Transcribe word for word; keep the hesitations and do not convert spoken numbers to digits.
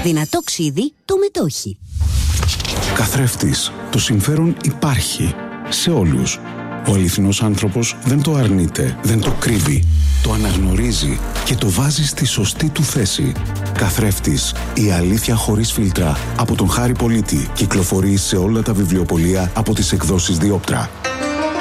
Δυνατό ξύδι, το μετόχι. Καθρέφτης. Το συμφέρον υπάρχει. Σε όλους. Ο αληθινός άνθρωπος δεν το αρνείται, δεν το κρύβει. Το αναγνωρίζει και το βάζει στη σωστή του θέση. Καθρέφτης. Η αλήθεια χωρίς φίλτρα. Από τον Χάρη Πολίτη. Κυκλοφορεί σε όλα τα βιβλιοπωλεία από τις εκδόσεις Διόπτρα.